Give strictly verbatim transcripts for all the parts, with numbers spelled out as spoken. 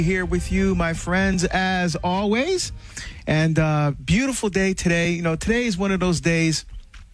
Here with you, my friends, as always. And uh, beautiful day today. You know, today is one of those days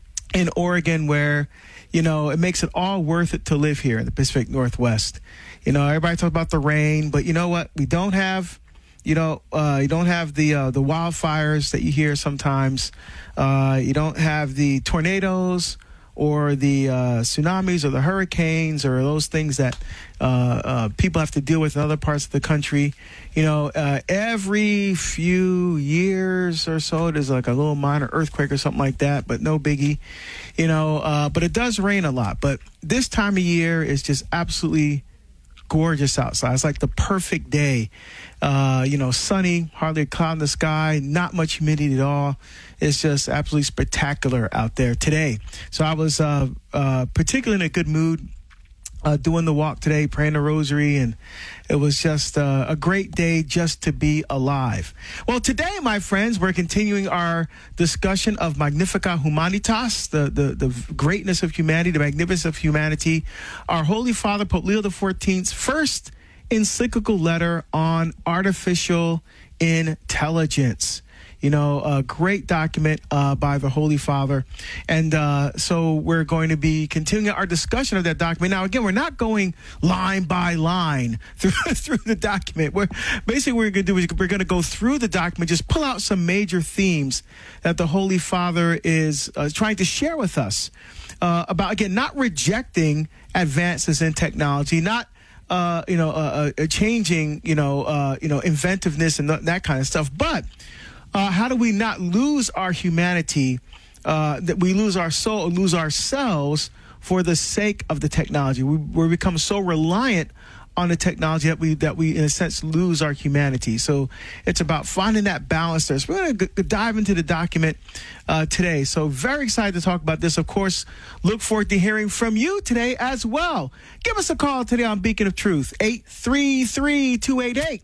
in Oregon where, you know, it makes it all worth it to live here in the Pacific Northwest. You know, everybody talks about the rain, but you know what? We don't have, you know, uh, you don't have the uh, the wildfires that you hear sometimes. Uh, you don't have the tornadoes or the uh, tsunamis or the hurricanes or those things that uh, uh, people have to deal with in other parts of the country. You know, uh, every few years or so, there's like a little minor earthquake or something like that, but no biggie. You know, uh, but it does rain a lot. But this time of year is just absolutely gorgeous outside. It's like the perfect day. Uh, you know, sunny, hardly a cloud in the sky, not much humidity at all. It's just absolutely spectacular out there today. So I was uh, uh, particularly in a good mood uh, doing the walk today, praying the rosary, and it was just uh, a great day just to be alive. Well, today, my friends, we're continuing our discussion of Magnificat Humanitas, the, the, the greatness of humanity, the magnificence of humanity. Our Holy Father, Pope Leo the fourteenth's first encyclical letter on artificial intelligence. You know, a great document uh, by the Holy Father. And uh, so we're going to be continuing our discussion of that document. Now, again, we're not going line by line through, through the document. We're, basically, what we're going to do is we're going to go through the document, just pull out some major themes that the Holy Father is uh, trying to share with us uh, about, again, not rejecting advances in technology, not Uh, you know, uh, uh, changing, you know, uh, you know, inventiveness and th- that kind of stuff. But uh, how do we not lose our humanity, uh, that we lose our soul, lose ourselves for the sake of the technology? We, we become so reliant on the technology that we, that we, in a sense, lose our humanity. So it's about finding that balance there. So we're going to g- dive into the document uh, today. So very excited to talk about this. Of course, look forward to hearing from you today as well. Give us a call today on Beacon of Truth, eight three three, two eight eight,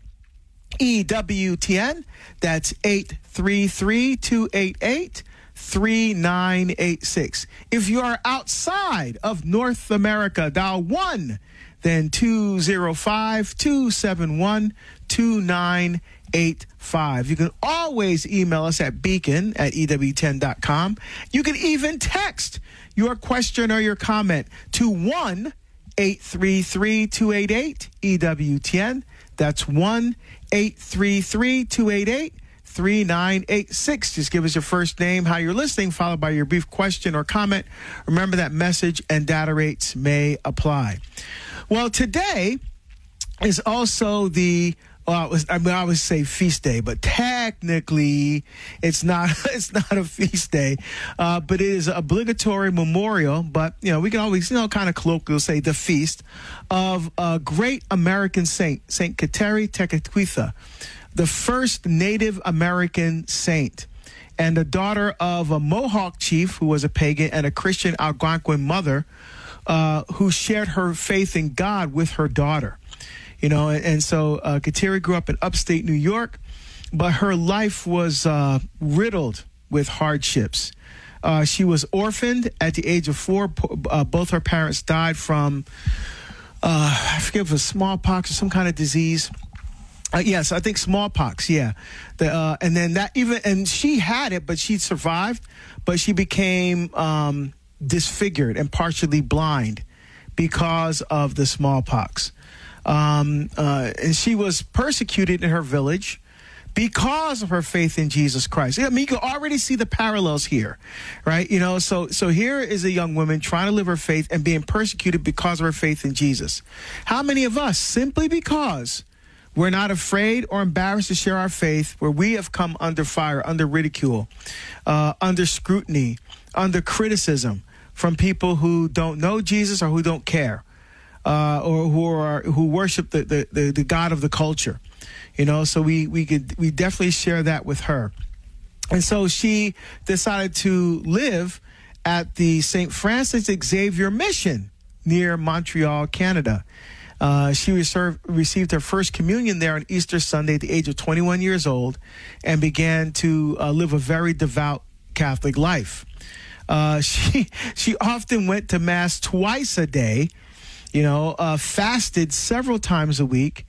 E W T N. That's eight three three, two eight eight, three nine eight six. If you are outside of North America, dial one. Then two zero five, two seven one, two nine eight five. You can always email us at beacon at E W ten dot com. You can even text your question or your comment to one eight three three, two eight eight, E W ten. That's one eight three three, two eight eight, three nine eight six. Just give us your first name, how you're listening, followed by your brief question or comment. Remember that message and data rates may apply. Well, today is also the, well, it was, I mean, I always say feast day, but technically it's not, it's not a feast day, uh, but it is an obligatory memorial. But, you know, we can always, you know, kind of colloquially say the feast of a great American saint, Saint Kateri Tekakwitha, the first Native American saint, and the daughter of a Mohawk chief who was a pagan and a Christian Algonquin mother, Uh, who shared her faith in God with her daughter. You know, and, and so uh, Kateri grew up in upstate New York, but her life was uh, riddled with hardships. Uh, she was orphaned at the age of four. Uh, both her parents died from, uh, I forget if it was smallpox or some kind of disease. Uh, yes, I think smallpox, yeah. The, uh, and then that even, and she had it, but she survived, but she became um, disfigured and partially blind because of the smallpox. Um, uh, and she was persecuted in her village because of her faith in Jesus Christ. I mean, you can already see the parallels here, right? You know, so so here is a young woman trying to live her faith and being persecuted because of her faith in Jesus. How many of us, simply because we're not afraid or embarrassed to share our faith, where we have come under fire, under ridicule, uh, under scrutiny, under criticism from people who don't know Jesus or who don't care, uh, or who are who worship the, the, the, the God of the culture, you know? So we we could we definitely share that with her, and so she decided to live at the Saint Francis Xavier Mission near Montreal, Canada. Uh, she reserved, received her first communion there on Easter Sunday at the age of twenty-one years old, and began to uh, live a very devout Catholic life. Uh, she she often went to Mass twice a day, you know, uh, fasted several times a week,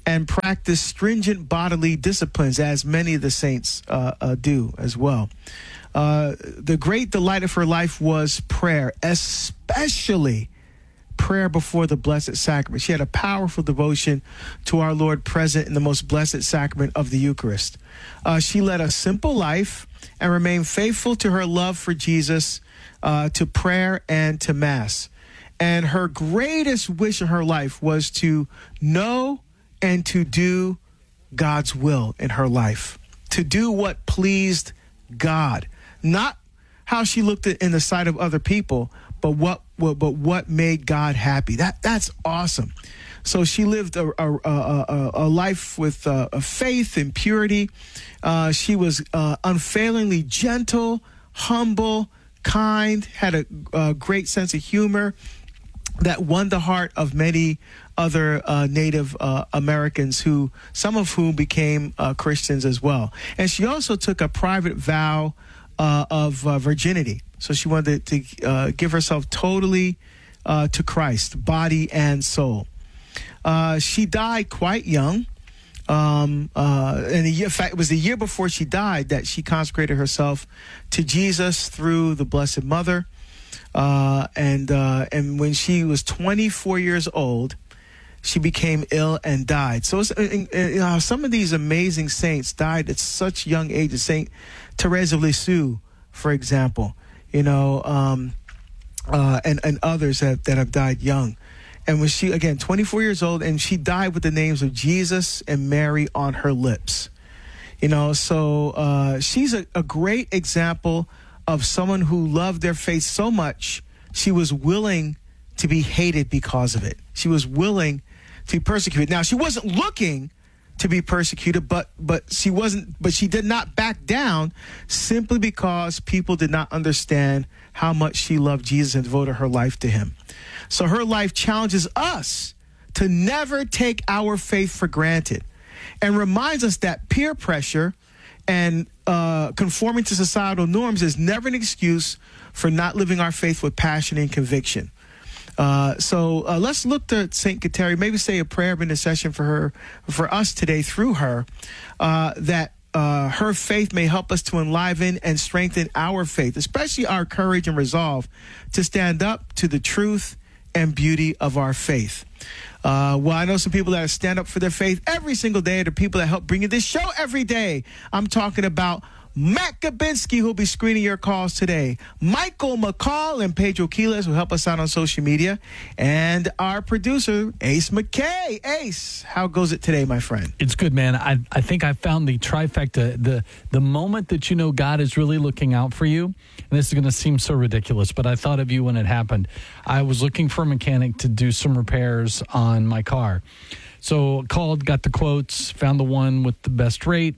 and practiced stringent bodily disciplines, as many of the saints uh, uh, do as well. Uh, the great delight of her life was prayer, especially prayer before the Blessed Sacrament. She had a powerful devotion to our Lord present in the most blessed sacrament of the Eucharist. Uh, she led a simple life and remained faithful to her love for Jesus, uh, to prayer and to Mass. And her greatest wish in her life was to know and to do God's will in her life, to do what pleased God, not how she looked at in the sight of other people, but what, but what made God happy. That that's awesome. So she lived a, a, a, a life with uh, a faith and purity. Uh, she was uh, unfailingly gentle, humble, kind, had a, a great sense of humor that won the heart of many other uh, Native uh, Americans, who some of whom became uh, Christians as well. And she also took a private vow uh, of uh, virginity. So she wanted to, to uh, give herself totally uh, to Christ, body and soul. Uh, she died quite young. Um, uh, and the year, in fact, it was the year before she died that she consecrated herself to Jesus through the Blessed Mother. Uh, and uh, and when she was twenty-four years old, she became ill and died. So it's, uh, uh, some of these amazing saints died at such young ages. Saint Therese of Lisieux, for example, you know, um, uh, and and others that that have died young. And when she, again, twenty-four years old, and she died with the names of Jesus and Mary on her lips. You know, so uh, she's a, a great example of someone who loved their faith so much, she was willing to be hated because of it. She was willing to be persecuted. Now, she wasn't looking to be persecuted, but but she wasn't, but she did not back down simply because people did not understand how much she loved Jesus and devoted her life to him. So her life challenges us to never take our faith for granted and reminds us that peer pressure and uh, conforming to societal norms is never an excuse for not living our faith with passion and conviction. Uh, so uh, let's look to Saint Kateri, maybe say a prayer of intercession for her, for us today through her, uh, that uh, her faith may help us to enliven and strengthen our faith, especially our courage and resolve to stand up to the truth and beauty of our faith. Uh, well, I know some people that stand up for their faith every single day. The people that help bring you this show every day. I'm talking about Matt Gabinski, who'll be screening your calls today. Michael McCall and Pedro Quiles will help us out on social media. And our producer, Ace McKay. Ace, how goes it today, my friend? It's good, man. I I think I found the trifecta. The, the moment that you know God is really looking out for you, and this is going to seem so ridiculous, but I thought of you when it happened. I was looking for a mechanic to do some repairs on my car. So called, got the quotes, found the one with the best rate.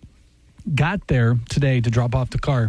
Got there today to drop off the car,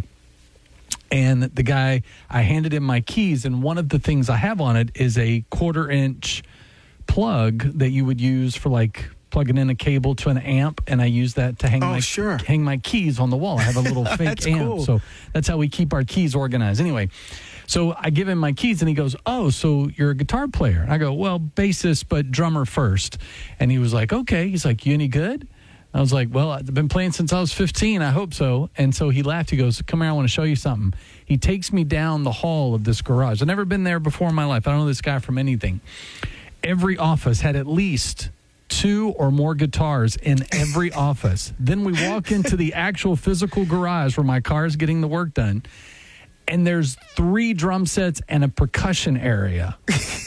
and the guy, I handed him my keys, and one of the things I have on it is a quarter inch plug that you would use for like plugging in a cable to an amp, and I use that to hang oh, my sure. hang my keys on the wall. I have a little fake amp, cool. So that's how we keep our keys organized. Anyway, so I give him my keys, and he goes, "Oh, so you're a guitar player?" And I go, "Well, bassist, but drummer first." And he was like, "Okay." He's like, "You any good?" I was like, "Well, I've been playing since I was fifteen. I hope so." And so he laughed. He goes, "Come here, I want to show you something." He takes me down the hall of this garage. I've never been there before in my life. I don't know this guy from anything. Every office had at least two or more guitars in every office. Then we walk into the actual physical garage where my car is getting the work done, and there's three drum sets and a percussion area.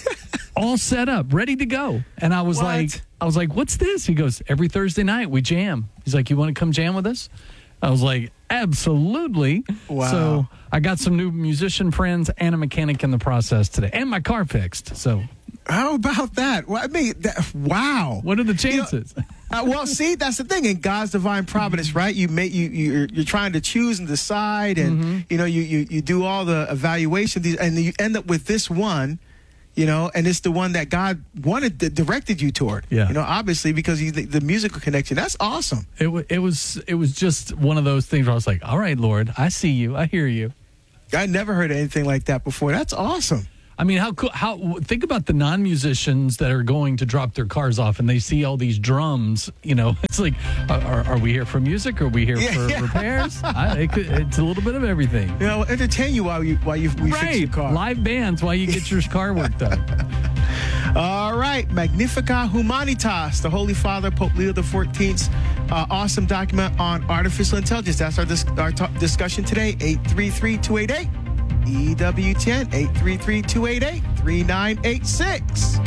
All set up, ready to go. And I was what? like, I was like, "What's this?" He goes, "Every Thursday night we jam." He's like, "You want to come jam with us?" I was like, "Absolutely." Wow. So I got some new musician friends and a mechanic in the process today, and my car fixed. So how about that? Well, I mean, that, wow. What are the chances? You know, uh, well, see, that's the thing in God's divine providence, right? You make you you're, you're trying to choose and decide, and mm-hmm. you know you, you you do all the evaluation, and you end up with this one. You know, and it's the one that God wanted, directed you toward. Yeah. You know, obviously because he's the, the musical connection. That's awesome. It, w- it was it was just one of those things where I was like, "All right, Lord, I see you, I hear you." I never heard anything like that before. That's awesome. I mean, how cool? How think about the non-musicians that are going to drop their cars off and they see all these drums. You know, it's like, are, are we here for music? Or are we here Yeah, for yeah. repairs? I, it could, it's a little bit of everything. You know, entertain you while you while you we fix your Right, car. live bands while you get your car work done. All right, Magnificat Humanitas, the Holy Father, Pope Leo the fourteenth's uh, awesome document on artificial intelligence. That's our, dis- our t- discussion today, eight three three, two eight eight, E W T N, eight three three, two eight eight, three nine eight six.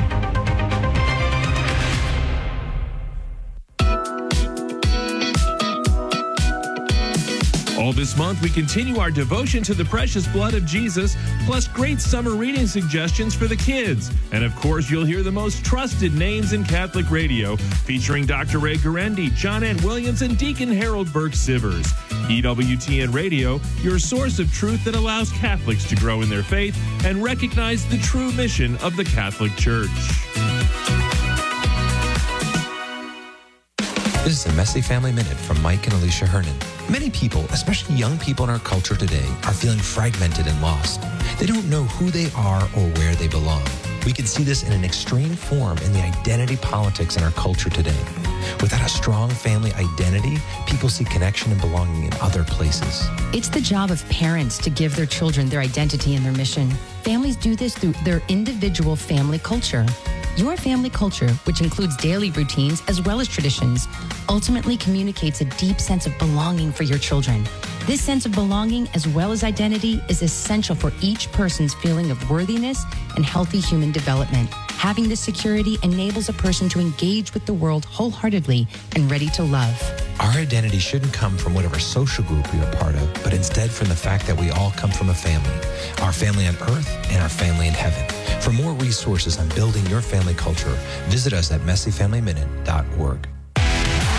All this month, we continue our devotion to the precious blood of Jesus, plus great summer reading suggestions for the kids. And of course, you'll hear the most trusted names in Catholic radio, featuring Doctor Ray Guarendi, John Ann Williams, and Deacon Harold Burke Sivers. E W T N Radio, your source of truth that allows Catholics to grow in their faith and recognize the true mission of the Catholic Church. This is a Messy Family Minute from Mike and Alicia Hernan. Many people, especially young people in our culture today, are feeling fragmented and lost. They don't know who they are or where they belong. We can see this in an extreme form in the identity politics in our culture today. Without a strong family identity, people see connection and belonging in other places. It's the job of parents to give their children their identity and their mission. Families do this through their individual family culture. Your family culture, which includes daily routines as well as traditions, ultimately communicates a deep sense of belonging for your children. This sense of belonging as well as identity is essential for each person's feeling of worthiness and healthy human development. Having this security enables a person to engage with the world wholeheartedly and ready to love. Our identity shouldn't come from whatever social group we are part of, but instead from the fact that we all come from a family, our family on earth and our family in heaven. For more resources on building your family culture, visit us at messy family minute dot org.